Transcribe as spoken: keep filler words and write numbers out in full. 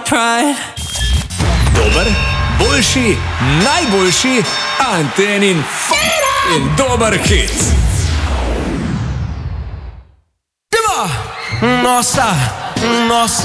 pride. Dober, boljši, najboljši, Antenin f***in dober hit. Nossa, nossa.